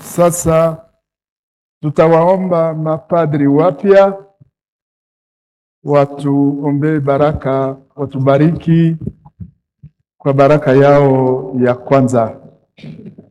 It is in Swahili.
Sasa tutawaomba mapadri wapya watuombee baraka, watubariki kwa baraka yao ya kwanza.